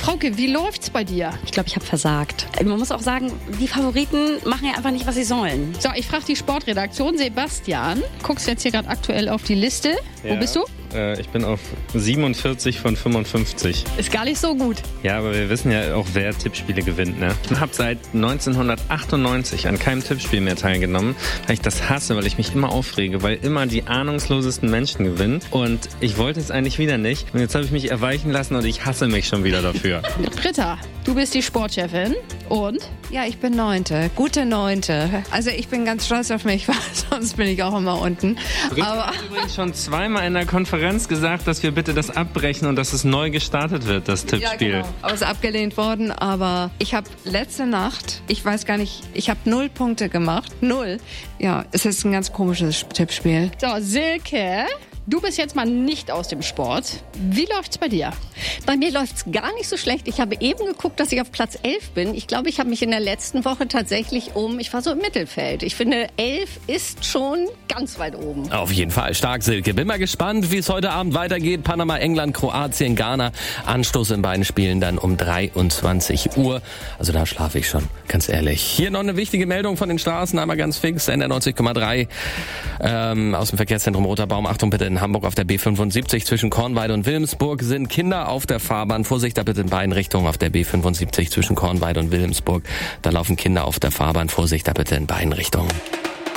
Frauke, wie läuft's bei dir? Ich glaube, ich habe versagt. Man muss auch sagen, die Favoriten machen ja einfach nicht, was sie sollen. So, ich frage die Sportredaktion. Sebastian, guckst jetzt hier gerade aktuell auf die Liste. Ja. Wo bist du? Ich bin auf 47 von 55. Ist gar nicht so gut. Ja, aber wir wissen ja auch, wer Tippspiele gewinnt, ne? Ich habe seit 1998 an keinem Tippspiel mehr teilgenommen, weil ich das hasse, weil ich mich immer aufrege, weil immer die ahnungslosesten Menschen gewinnen. Und ich wollte es eigentlich wieder nicht. Und jetzt habe ich mich erweichen lassen und ich hasse mich schon wieder dafür. Britta, du bist die Sportchefin und? Ja, ich bin 9. Gute 9. Also ich bin ganz stolz auf mich, weil sonst bin ich auch immer unten. Britta hat übrigens schon zweimal in der Konferenz gesagt, dass wir bitte das abbrechen und dass es neu gestartet wird, das Tippspiel. Ja, genau. Aber es ist abgelehnt worden, aber ich habe letzte Nacht, ich weiß gar nicht, ich habe 0 Punkte gemacht. 0. Ja, es ist ein ganz komisches Tippspiel. So, Silke, du bist jetzt mal nicht aus dem Sport. Wie läuft's bei dir? Bei mir läuft's gar nicht so schlecht. Ich habe eben geguckt, dass ich auf Platz 11 bin. Ich glaube, ich habe mich in der letzten Woche tatsächlich ich war so im Mittelfeld. Ich finde, 11 ist schon ganz weit oben. Auf jeden Fall stark, Silke. Bin mal gespannt, wie es heute Abend weitergeht. Panama, England, Kroatien, Ghana. Anstoß in beiden Spielen dann um 23 Uhr. Also da schlafe ich schon, ganz ehrlich. Hier noch eine wichtige Meldung von den Straßen, einmal ganz fix. NR 90,3 aus dem Verkehrszentrum Roter Baum. Achtung bitte, in Hamburg auf der B75 zwischen Kornweide und Wilhelmsburg sind Kinder auf der Fahrbahn. Vorsicht da bitte in beiden Richtungen auf der B75 zwischen Kornweide und Wilhelmsburg. Da laufen Kinder auf der Fahrbahn. Vorsicht da bitte in beiden Richtungen.